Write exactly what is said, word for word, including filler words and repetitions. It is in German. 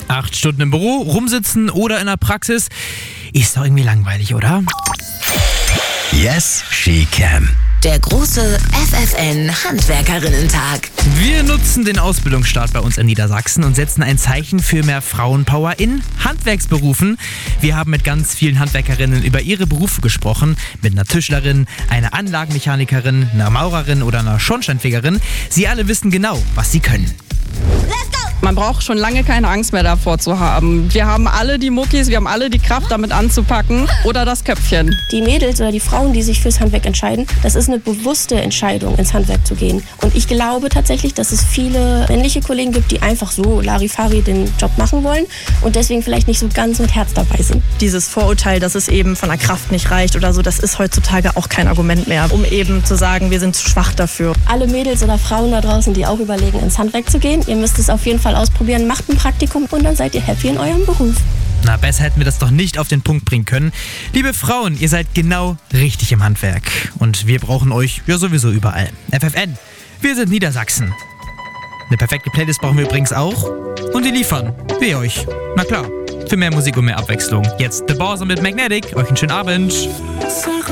Acht Stunden im Büro, rumsitzen oder in der Praxis. Ist doch irgendwie langweilig, oder? Yes, she can. Der große F F N Handwerkerinnen-Tag. Wir nutzen den Ausbildungsstart bei uns in Niedersachsen und setzen ein Zeichen für mehr Frauenpower in Handwerksberufen. Wir haben mit ganz vielen Handwerkerinnen über ihre Berufe gesprochen. Mit einer Tischlerin, einer Anlagenmechanikerin, einer Maurerin oder einer Schornsteinfegerin. Sie alle wissen genau, was sie können. Man braucht schon lange keine Angst mehr davor zu haben. Wir haben alle die Muckis, wir haben alle die Kraft, damit anzupacken oder das Köpfchen. Die Mädels oder die Frauen, die sich fürs Handwerk entscheiden, das ist eine bewusste Entscheidung, ins Handwerk zu gehen. Und ich glaube tatsächlich, dass es viele männliche Kollegen gibt, die einfach so Larifari den Job machen wollen und deswegen vielleicht nicht so ganz mit Herz dabei sind. Dieses Vorurteil, dass es eben von der Kraft nicht reicht oder so, das ist heutzutage auch kein Argument mehr, um eben zu sagen, wir sind zu schwach dafür. Alle Mädels oder Frauen da draußen, die auch überlegen, ins Handwerk zu gehen, ihr müsst es auf jeden Fall ausprobieren, macht ein Praktikum und dann seid ihr happy in eurem Beruf. Na, besser hätten wir das doch nicht auf den Punkt bringen können. Liebe Frauen, ihr seid genau richtig im Handwerk. Und wir brauchen euch ja sowieso überall. F F N, wir sind Niedersachsen. Eine perfekte Playlist brauchen wir übrigens auch. Und die liefern wir euch. Na klar, für mehr Musik und mehr Abwechslung. Jetzt The Bowser mit Magnetic. Euch einen schönen Abend.